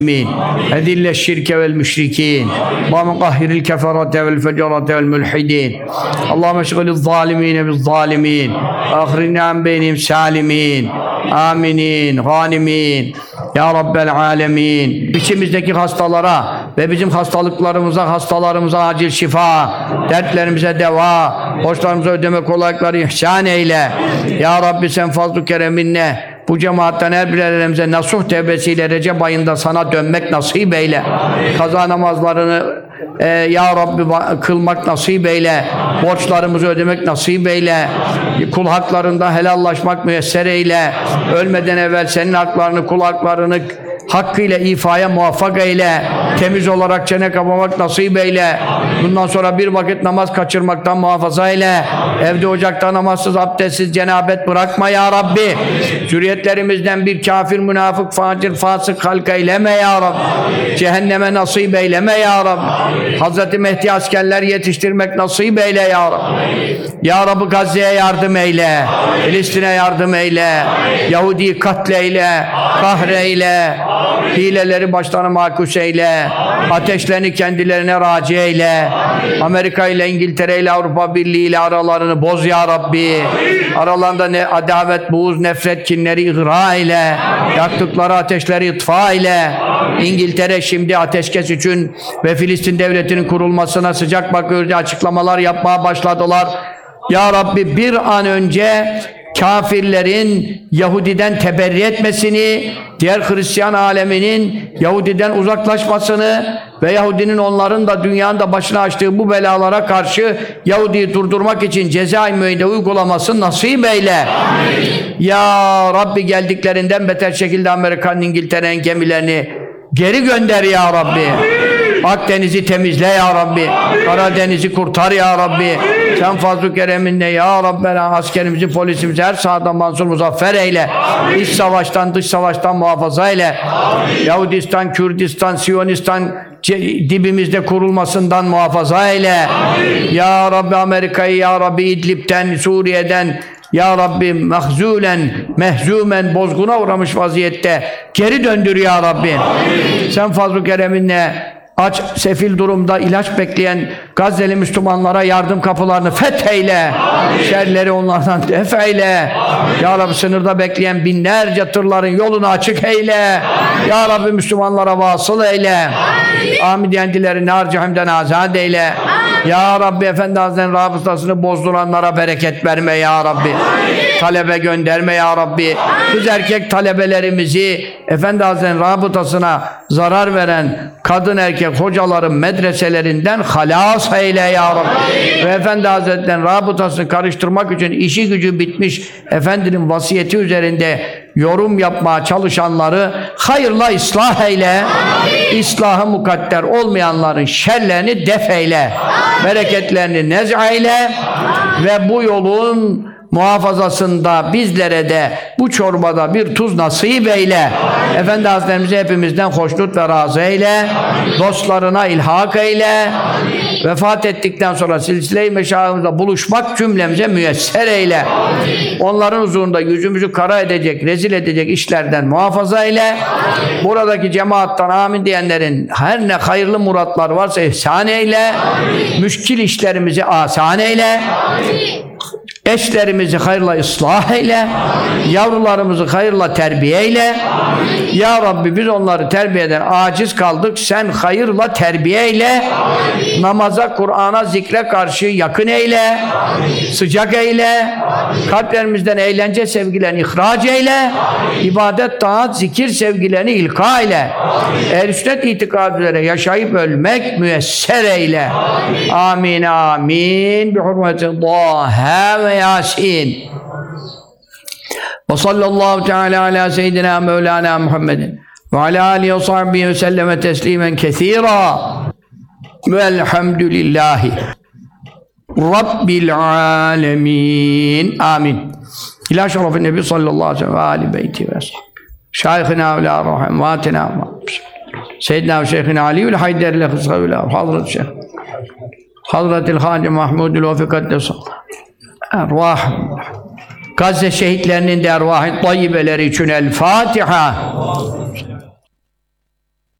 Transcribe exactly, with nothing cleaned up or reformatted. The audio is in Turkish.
أذل الشرك والمشركين اللهم قهر الكفرة والفجرة والملحدين اللهم اشغل الظالمين بالظالمين وأخرجنا عن بينهم سالمين آمنين غانمين Ya Rabbel Alemin. İçimizdeki hastalara ve bizim hastalıklarımıza, hastalarımıza acil şifa, dertlerimize deva, borçlarımıza ödeme kolaylıkları ihsan eyle. Ya Rabbi sen fazl-ı kereminle bu cemaatten her birerimize nasuh tevbesiyle Recep ayında sana dönmek nasip eyle. Kaza namazlarını e, Ya Rabbi kılmak nasip eyle. Borçlarımızı ödemek nasip eyle. Kul haklarında helallaşmak müyesser eyle. Ölmeden evvel senin haklarını, kul haklarını hakkıyla ifaya muvaffak eyle. Temiz olarak çene kapamak nasip eyle. Bundan sonra bir vakit namaz kaçırmaktan muhafaza eyle. Evde ocakta namazsız, abdestsiz, cenabet bırakma ya Rabbi. Zürriyetlerimizden bir kafir, münafık, facir, fasık halk eyleme ya Rabbi. Cehenneme nasip eyleme ya Rabbi. Hazreti Mehdi askerler yetiştirmek nasip eyle ya Rabbi. Ya Rabbi Gazze'ye yardım eyle. Filistin'e yardım eyle. Yahudi'yi katleyle, kahreyle. Hileleri başlarına makus eyle. Ateşlerini kendilerine raci eyle. Amerika ile İngiltere ile Avrupa Birliği ile aralarını boz ya Rabbi. Aralarında ne adavet, buğuz, nefret, kinleri ihra eyle. Yaktıkları ateşleri itfa eyle. İngiltere şimdi ateşkes için ve Filistin devletinin kurulmasına sıcak bakıyor, açıklamalar yapmaya başladılar. Ya Rabbi bir an önce kafirlerin Yahudiden teberri etmesini, diğer Hristiyan aleminin Yahudiden uzaklaşmasını ve Yahudinin onların da dünyanın da başına açtığı bu belalara karşı Yahudi'yi durdurmak için ceza-i müeyyide uygulamasını nasip eyle. Amin. Ya Rabbi geldiklerinden beter şekilde Amerika'nın, İngiltere'nin gemilerini geri gönder ya Rabbi. Amin. Akdeniz'i temizle ya Rabbi. Amin. Karadeniz'i kurtar ya Rabbi. Amin. Sen fazl-ı kereminle ya Rabbi askerimizi, polisimizi her sahada mansur muzaffer eyle. Amin. İç savaştan, dış savaştan muhafaza eyle. Amin. Yahudistan, Kürdistan, Siyonistan dibimizde kurulmasından muhafaza eyle. Amin. Ya Rabbi Amerika'yı, ya Rabbi İdlib'den, Suriye'den, ya Rabbi mahzulen, mehzumen, bozguna uğramış vaziyette geri döndür ya Rabbi. Amin. Sen fazl-ı kereminle aç, sefil durumda ilaç bekleyen Gazze'li Müslümanlara yardım kapılarını fetheyle. Amin. Şerleri onlardan defeyle. Amin. Ya Rabbi sınırda bekleyen binlerce tırların yolunu açık eyle. Amin. Ya Rabbi Müslümanlara vasıl eyle. Amin. Amin diyendileri nar cehennemden azad eyle. Amin. Ya Rabbi Efendi Hazretleri'nin rabıtasını bozduranlara bereket verme ya Rabbi. Amin. Talebe gönderme ya Rabbi. Amin. Kız erkek talebelerimizi Efendi Hazretleri'nin rabıtasına zarar veren kadın erkek hocaların medreselerinden halas eyle ya Rabbi. Amin. Ve Efendi Hazretleri'nin rabıtasını karıştırmak için işi gücü bitmiş Efendinin vasiyeti üzerinde yorum yapmaya çalışanları hayırla ıslah eyle. Amin. İslahı mukadder olmayanların şerlerini def eyle. Amin. Bereketlerini nez eyle. Amin. Ve bu yolun muhafazasında bizlere de bu çorbada bir tuz nasip eyle. Amin. Efendi Hazretlerimizi hepimizden hoşnut ve razı eyle. Amin. Dostlarına ilhak eyle. Amin. Vefat ettikten sonra silsile-i meşayihimizle buluşmak cümlemize müyesser eyle. Amin. Onların huzurunda yüzümüzü kara edecek, rezil edecek işlerden muhafaza eyle. Amin. Buradaki cemaattan amin diyenlerin her ne hayırlı muratlar varsa ihsan eyle. Amin. Müşkil işlerimizi asan eyle. Amin. Eşlerimizi hayırla ıslah eyle. Amin. Yavrularımızı hayırla terbiye eyle. Amin. Ya Rabbi biz onları terbiyeden aciz kaldık. Sen hayırla terbiye eyle. Amin. Namaza, Kur'an'a, zikre karşı yakın eyle. Amin. Sıcak eyle. Amin. Kalplerimizden eğlence sevgilerini ihraç eyle. Amin. İbadet, taat, zikir sevgilerini ilka eyle. Ehl-i sünnet itikad üzere yaşayıp ölmek müyesser eyle. Amin. Amin. Amin. Bi hurmeti Taha ve Yasin. Ve sallallahu teala ala seyyidina Mevlana Muhammedin ve ala alihi ve sahbihi ve selleme teslimen kesira. Velhamdülillahi Rabbil alemin. Amin. İlâ şerefin nebi sallallahu aleyhi ve sellem ve âli beyti ve sahbihi. Şeyhina ve la rahim vatina Seyyidina ve Şeyhina Ali ve Haydar ile Hızgı ve Hazreti Şeyh Hazreti Hacı Mahmud'ül Vafikaddes Ervah Gazze şehitlerinin de ervah-ı tayyibeleri için El Fatiha.